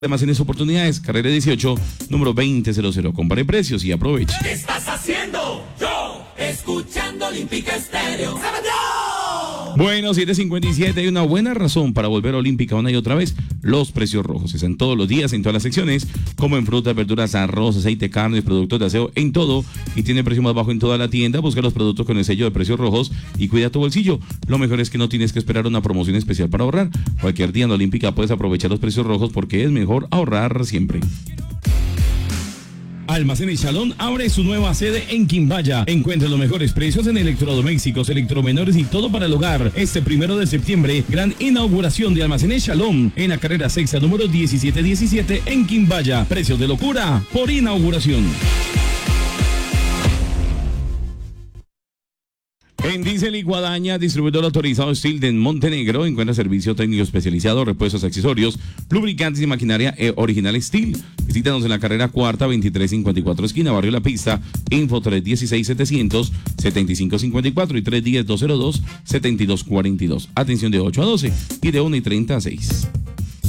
Almacenes Oportunidades, carrera 18, número 2000. Compare precios y aproveche. ¿Qué estás haciendo? Yo, escuchando Olímpica Estéreo. Bueno, 7:57, hay una buena razón para volver a Olímpica una y otra vez. Los precios rojos están todos los días en todas las secciones, como en frutas, verduras, arroz, aceite, carnes, productos de aseo, en todo. Y tiene precio más bajo en toda la tienda. Busca los productos con el sello de precios rojos y cuida tu bolsillo. Lo mejor es que no tienes que esperar una promoción especial para ahorrar. Cualquier día en Olímpica puedes aprovechar los precios rojos porque es mejor ahorrar siempre. Almacenes Shalom abre su nueva sede en Quimbaya. Encuentra los mejores precios en electrodomésticos, electromenores y todo para el hogar. Este 1 de septiembre, gran inauguración de Almacenes Shalom en la carrera sexta número 1717 en Quimbaya. Precios de locura por inauguración. En Diesel y Guadaña, distribuidor autorizado Steel de Montenegro, encuentra servicio técnico especializado, repuestos, accesorios, lubricantes y maquinaria original Steel. Visítanos en la carrera cuarta, 2354 esquina, Barrio La Pista, info 316-700-7554 y 310-202-7242. Atención de 8 a 12 y de 1:30 a 6.